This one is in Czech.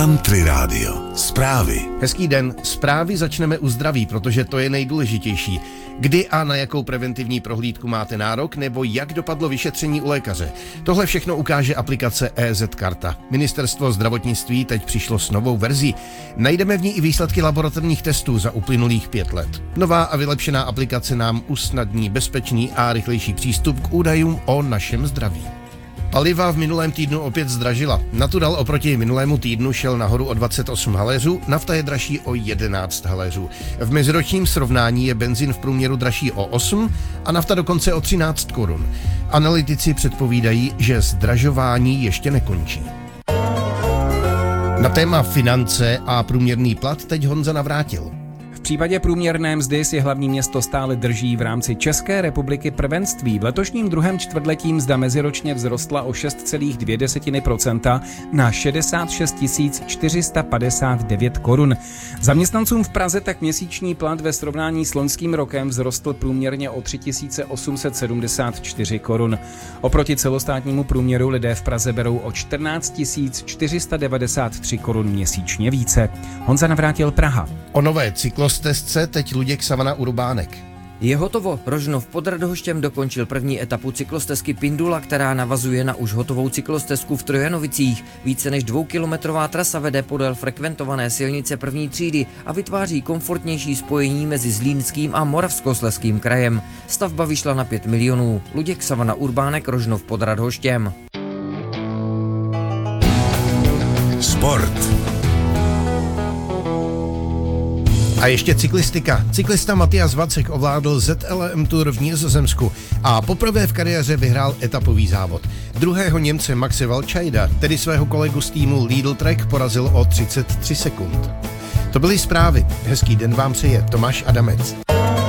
Country Radio. Zprávy. Hezký den. Zprávy začneme u zdraví, protože to je nejdůležitější. Kdy a na jakou preventivní prohlídku máte nárok, nebo jak dopadlo vyšetření u lékaře. Tohle všechno ukáže aplikace EZ Karta. Ministerstvo zdravotnictví teď přišlo s novou verzí. Najdeme v ní i výsledky laboratorních testů za uplynulých 5 let. Nová a vylepšená aplikace nám usnadní bezpečný a rychlejší přístup k údajům o našem zdraví. Paliva v minulém týdnu opět zdražila. Natural oproti minulému týdnu šel nahoru o 28 haléřů, nafta je dražší o 11 haléřů. V meziročním srovnání je benzín v průměru dražší o 8 a nafta dokonce o 13 korun. Analytici předpovídají, že zdražování ještě nekončí. Na téma finance a průměrný plat teď Honza Navrátil. V případě průměrné mzdy si hlavní město stále drží v rámci České republiky prvenství. V letošním druhém čtvrtletí mzda meziročně vzrostla o 6,2% na 66 459 korun. Zaměstnancům v Praze tak měsíční plat ve srovnání s loňským rokem vzrostl průměrně o 3 874 korun. Oproti celostátnímu průměru lidé v Praze berou o 14 493 korun měsíčně více. Honza Navrátil, Praha. O nové cyklostezce teď Luděk Savana Urbánek. Je hotovo. Rožnov pod Radhoštěm dokončil první etapu cyklostezky Pindula, která navazuje na už hotovou cyklostezku v Trojanovicích. Více než 2kilometrová trasa vede podél frekventované silnice první třídy a vytváří komfortnější spojení mezi Zlínským a Moravskoslezským krajem. Stavba vyšla na 5 milionů. Luděk Savana Urbánek, Rožnov pod Radhoštěm. Sport. A ještě cyklistika. Cyklista Matthias Vacek ovládl ZLM Tour v Nizozemsku a poprvé v kariéře vyhrál etapový závod. Druhého Němce Maxe Waltscheida, tedy svého kolegu z týmu Lidl Trek, porazil o 33 sekund. To byly zprávy. Hezký den vám přeje Tomáš Adamec.